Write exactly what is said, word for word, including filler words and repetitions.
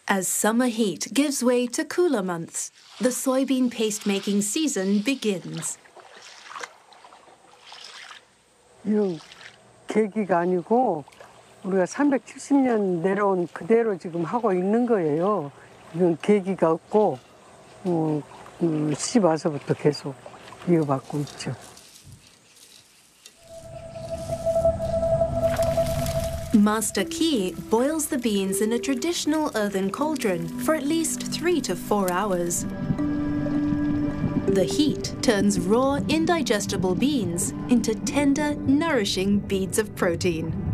As summer heat gives way to cooler months, the soybean paste-making season begins. 이건 계기가 아니고 우리가 삼백칠십 년 내려온 그대로 지금 하고 있는 거예요. 이건 계기가 없고 어, 음, 씨 와서부터 계속 이어받고 있죠. Master Key boils the beans in a traditional earthen cauldron for at least three to four hours. The heat turns raw, indigestible beans into tender, nourishing beads of protein.